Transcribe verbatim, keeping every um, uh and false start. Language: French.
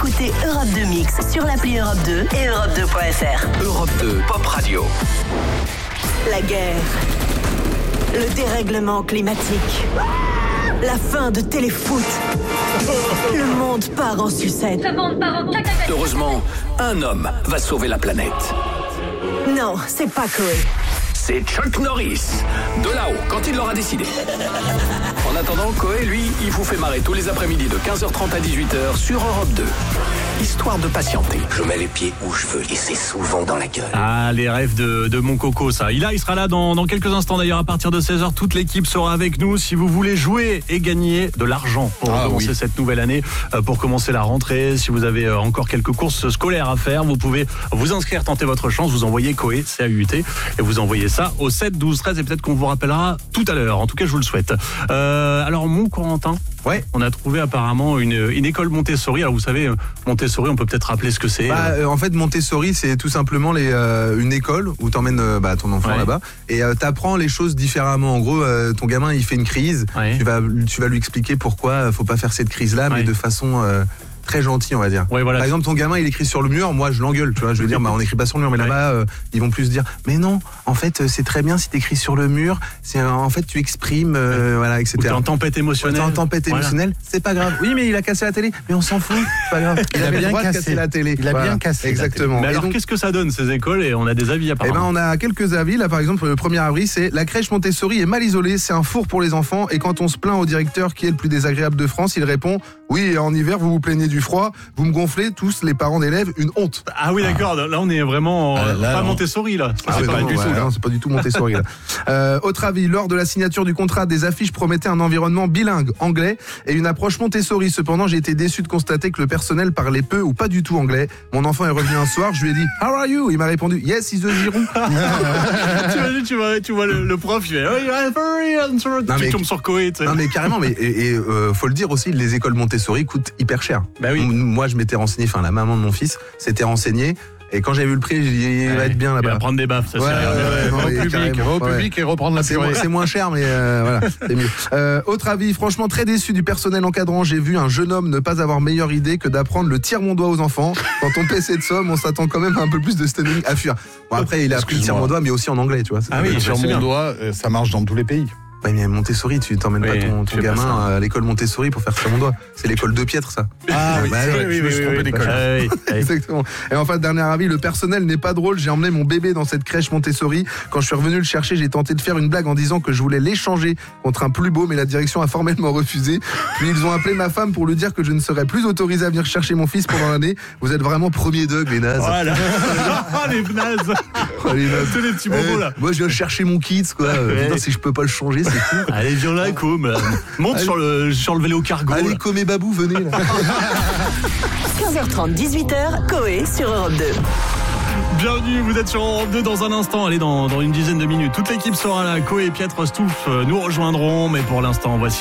Écoutez Europe deux Mix sur l'appli Europe deux et Europe deux point F R. Europe deux Pop Radio. La guerre, le dérèglement climatique, la fin de téléfoot. Le monde part en sucette. Le monde part en cacahuète. Heureusement, un homme va sauver la planète. Non, c'est pas Koé. C'est Chuck Norris, de là-haut, quand il l'aura décidé. En attendant, Koé, lui, il vous fait marrer tous les après-midi de quinze heures trente à dix-huit heures sur Europe deux. Histoire de patienter. Je mets les pieds où je veux et c'est souvent dans la gueule. Ah, les rêves de, de mon coco, ça. Il, a, il sera là dans, dans quelques instants d'ailleurs, à partir de seize heures. Toute l'équipe sera avec nous. Si vous voulez jouer et gagner de l'argent pour ah, commencer oui. cette nouvelle année, pour commencer la rentrée, si vous avez encore quelques courses scolaires à faire, vous pouvez vous inscrire, tenter votre chance. Vous envoyez Koé, C A U T, et vous envoyez ça au sept douze treize et peut-être qu'on vous rappellera tout à l'heure. En tout cas, je vous le souhaite. Euh, alors, mon Corentin, ouais. on a trouvé apparemment une, une école Montessori. Alors, vous savez, Montessori, on peut peut-être rappeler ce que c'est. Bah, euh, en fait, Montessori, c'est tout simplement les, euh, une école où tu emmènes euh, bah, ton enfant ouais. là-bas et euh, tu apprends les choses différemment. En gros, euh, ton gamin, il fait une crise. Ouais. Tu, vas, tu vas lui expliquer pourquoi faut pas faire cette crise-là, ouais. mais de façon... Euh, très gentil, on va dire. Ouais, voilà. Par exemple, ton gamin, il écrit sur le mur, moi, je l'engueule, tu vois. Je veux dire, bah, on écrit pas sur le mur, mais là-bas, ouais. euh, ils vont plus dire, mais non, en fait, c'est très bien si t'écris sur le mur. C'est en fait, tu exprimes, euh, ouais. voilà, et cetera. Ou t'es en tempête émotionnelle. T'es en tempête voilà. émotionnelle, c'est pas grave. Oui, mais il a cassé la télé, mais on s'en fout, c'est pas grave. Il, il a bien cassé. cassé la télé. Il a voilà. bien cassé. Exactement. Mais alors, donc, qu'est-ce que ça donne ces écoles et on a des avis apparemment. Eh ben, on a quelques avis. Là, par exemple, le premier avis, c'est la crèche Montessori est mal isolée, c'est un four pour les enfants. Et quand on se plaint au directeur qui est le plus désagréable de France, il répond, oui, en hiver, vous vous plaignez du froid, vous me gonflez tous les parents d'élèves, une honte. Ah oui, d'accord. Ah. Là, on est vraiment ah, là, pas on... Montessori là. Ah, c'est pas non, du ouais, tout. Non, c'est pas du tout Montessori là. Euh, autre avis, lors de la signature du contrat, des affiches promettaient un environnement bilingue, anglais, et une approche Montessori. Cependant, j'ai été déçu de constater que le personnel parlait peu ou pas du tout anglais. Mon enfant est revenu un soir, je lui ai dit How are you? Il m'a répondu Yes, is a Giroud. tu, tu vois, tu vois le, le prof, il fait oh, you're very answer. Tu mais, tombes sur Koé. Non mais carrément, mais et, et euh, faut le dire aussi, les écoles Montessori coûtent hyper cher. Bah oui. Moi, je m'étais renseigné, enfin la maman de mon fils s'était renseignée. Et quand j'ai vu le prix, j'ai dit, il va être bien là-bas. Il va prendre des baffes, ça ouais, sert. Ouais, ouais, au public, au public ouais. et reprendre la purée. C'est, c'est moins cher, mais euh, voilà, c'est mieux. Euh, autre avis, franchement très déçu du personnel encadrant. J'ai vu un jeune homme ne pas avoir meilleure idée que d'apprendre le tire-mon-doigt aux enfants. Quand on paie cette somme, on s'attend quand même à un peu plus de stunning à fuir. Bon, après, il a appris le tire-mon-doigt, mais aussi en anglais, tu vois. Ah oui, le tire-mon-doigt, ça marche dans tous les pays. Ouais, mais Montessori, tu t'emmènes oui, pas ton, ton gamin pas à l'école Montessori pour faire sur mon doigt. C'est l'école de Piètre, ça. Ah oui, bah, oui, oui, oui, oui, oui, d'école. Ah, oui, oui. Exactement. Et enfin, dernier avis, le personnel n'est pas drôle. J'ai emmené mon bébé dans cette crèche Montessori. Quand je suis revenu le chercher, j'ai tenté de faire une blague en disant que je voulais l'échanger contre un plus beau, mais la direction a formellement refusé. Puis ils ont appelé ma femme pour lui dire que je ne serais plus autorisé à venir chercher mon fils pendant l'année. Vous êtes vraiment premier dog, les nazes. Voilà. Oh, les nazes. Oh, les nazes. C'est les petits bobos, là. Eh, moi, je viens chercher mon kids, quoi. Ouais. Putain, si je peux pas le changer, c'est cool. Allez, viens là, com. Monte allez. sur le, sur le vélo cargo. Allez, com et babou, venez, là. quinze heures trente, dix-huit heures, Koé sur Europe deux. Bienvenue, vous êtes sur Europe deux dans un instant, allez, dans, dans une dizaine de minutes. Toute l'équipe sera là, Koé et Pietro Stouff nous rejoindront, mais pour l'instant, voici